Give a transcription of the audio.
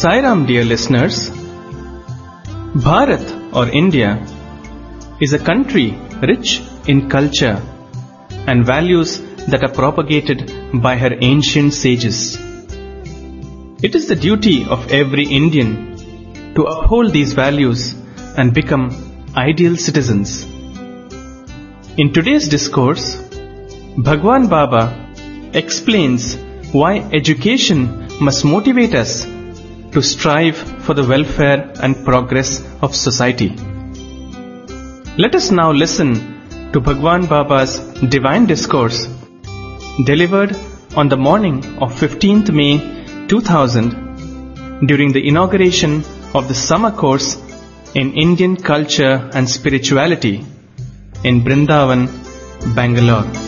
Sai Ram, dear listeners. Bharat or India is a country rich in culture and values that are propagated by her ancient sages. It is the duty of every Indian to uphold these values and become ideal citizens. In today's discourse, Bhagwan Baba explains why education must motivate us to strive for the welfare and progress of society. Let us now listen to Bhagwan Baba's divine discourse delivered on the morning of 15th May 2000 during the inauguration of the summer course in Indian culture and spirituality in Brindavan, Bangalore.